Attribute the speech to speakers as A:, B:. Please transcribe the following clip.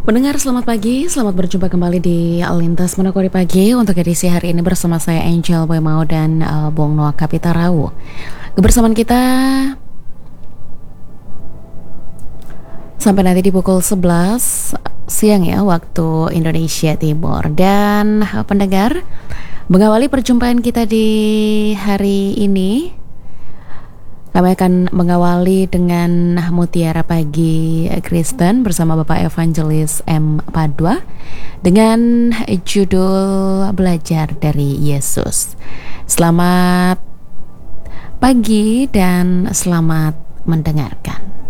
A: Pendengar selamat pagi, selamat berjumpa kembali di Lintas Manokwari Pagi untuk edisi hari ini bersama saya Angel Boy Mau dan Bung Noah Kapitarau. Kebersamaan kita sampai nanti di pukul 11 siang ya waktu Indonesia Timur. Dan pendengar, mengawali perjumpaan kita di hari ini, kami akan mengawali dengan Mutiara Pagi Kristen bersama Bapak Evangelis M. Padua dengan judul Belajar dari Yesus. Selamat pagi dan selamat mendengarkan.